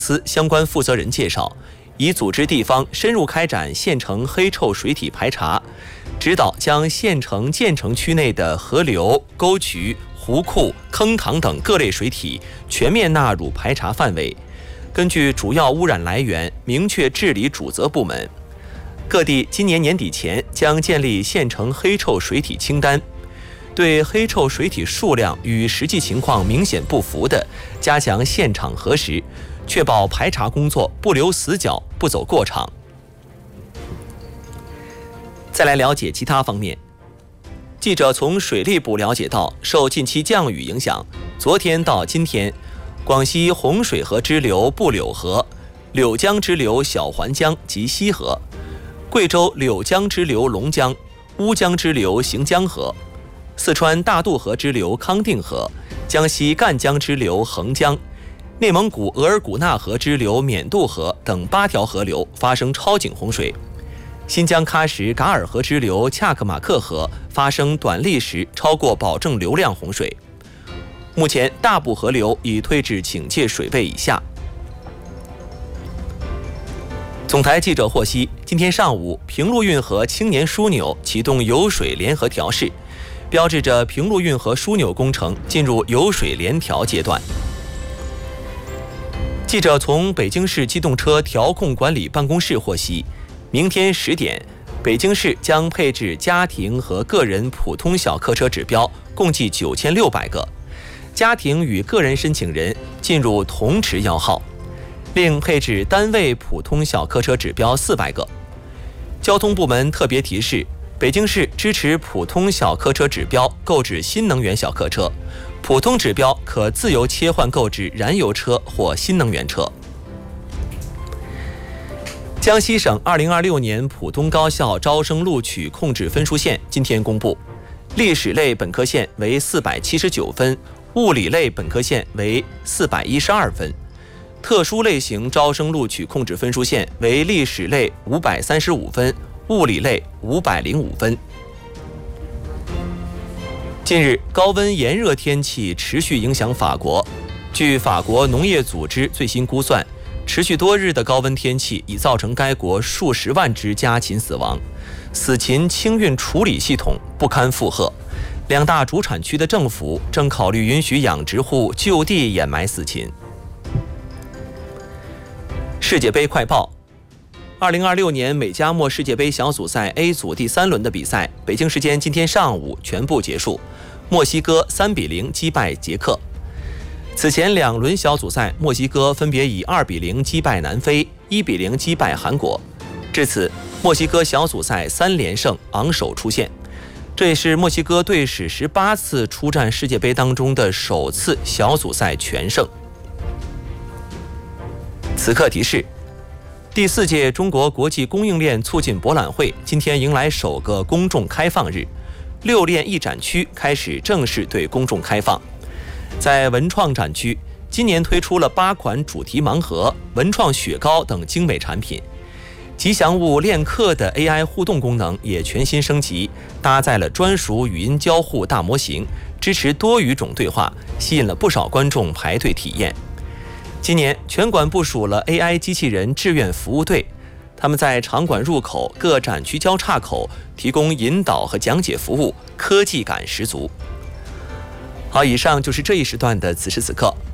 司相关负责人介绍，已组织地方深入开展县城黑臭水体排查，指导将县城建成区内的河流、沟渠、湖库、坑塘等各类水体全面纳入排查范围，根据主要污染来源明确治理主责部门。各地今年年底前将建立县城黑臭水体清单，对黑臭水体数量与实际情况明显不符的，加强现场核实，确保排查工作不留死角、不走过场。再来了解其他方面。记者从水利部了解到，受近期降雨影响，昨天到今天，广西洪水河支流布柳河、柳江支流小环江及西河、贵州柳江支流龙江、乌江支流行江河、四川大渡河支流康定河、江西赣江支流横江、内蒙古额尔古纳河支流缅渡河等8条河流发生超警洪水，新疆喀什噶尔河支流恰克马克河发生短历时超过保证流量洪水。目前大部河流已退至警戒水位以下。总台记者获悉，今天上午，平陆运河青年枢纽启动油水联合调试，标志着平陆运河枢纽工程进入油水联调阶段。记者从北京市机动车调控管理办公室获悉，明天10点，北京市将配置家庭和个人普通小客车指标共计9600个，家庭与个人申请人进入同池摇号，另配置单位普通小客车指标400个。交通部门特别提示，北京市支持普通小客车指标购置新能源小客车，普通指标可自由切换购置燃油车或新能源车。江西省2026年普通高校招生录取控制分数线今天公布，历史类本科线为479分，物理类本科线为412分，特殊类型招生录取控制分数线为历史类535分，物理类505分。近日，高温炎热天气持续影响法国。据法国农业组织最新估算，持续多日的高温天气已造成该国数十万只家禽死亡，死禽清运处理系统不堪负荷。2大主产区的政府正考虑允许养殖户就地掩埋死禽。世界杯快报：2026年美加墨世界杯小组赛 A 组第3轮的比赛，北京时间今天上午全部结束，墨西哥3-0击败捷克。此前2轮小组赛，墨西哥分别以2-0击败南非，1-0击败韩国。至此，墨西哥小组赛3连胜，昂首出线。这也是墨西哥队史18次出战世界杯当中的首次小组赛全胜。此刻提示：第4届中国国际供应链促进博览会今天迎来首个公众开放日，6链一展区开始正式对公众开放。在文创展区，今年推出了8款主题盲盒、文创雪糕等精美产品。吉祥物练课的 AI 互动功能也全新升级，搭载了专属语音交互大模型，支持多语种对话，吸引了不少观众排队体验。今年全馆部署了 AI 机器人志愿服务队，他们在场馆入口、各展区交叉口提供引导和讲解服务，科技感十足。好，以上就是这一时段的此时此刻。